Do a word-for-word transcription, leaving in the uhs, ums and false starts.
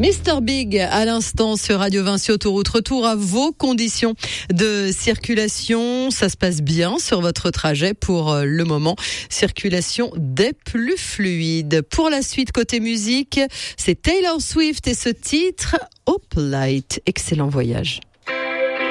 mister Big à l'instant sur Radio Vinci Autoroute. Retour à vos conditions de circulation. Ça se passe bien sur votre trajet pour le moment. Circulation des plus fluides. Pour la suite, côté musique, c'est Taylor Swift et ce titre Hope Light. Excellent voyage.